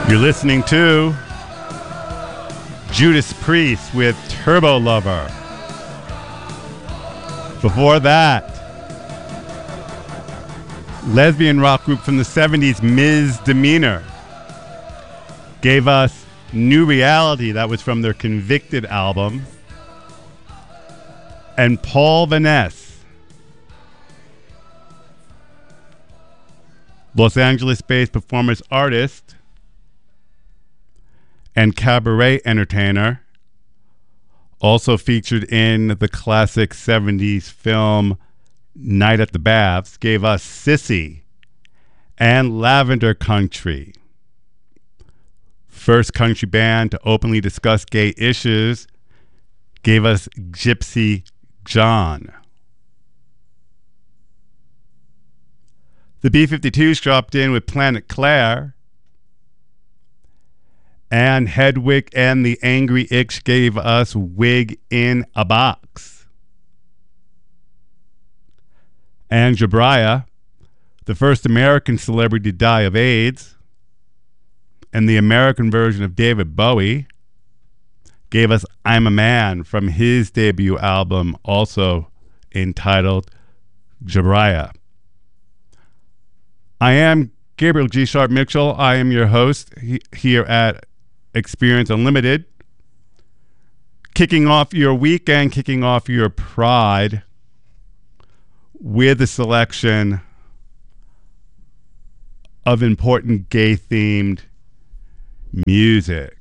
You're listening to Judas Priest with Turbo Lover. Before that, lesbian rock group from the 70s, Ms. Demeanor, gave us New Reality. That was from their Convicted album. And Paul Van Ness, Los Angeles-based performance artist and cabaret entertainer, also featured in the classic 70s film Night at the Baths, gave us Sissy and Lavender Country. First country band to openly discuss gay issues, gave us Gypsy John. The B-52s dropped in with Planet Claire. And Hedwig and the Angry Itch gave us Wig in a Box. And Jabria, the first American celebrity to die of AIDS, and the American version of David Bowie, gave us I'm a Man from his debut album, also entitled Jabria. I am Gabriel G. Sharp Mitchell. I am your host here at Experience Unlimited, kicking off your weekend, kicking off your pride with a selection of important gay-themed music.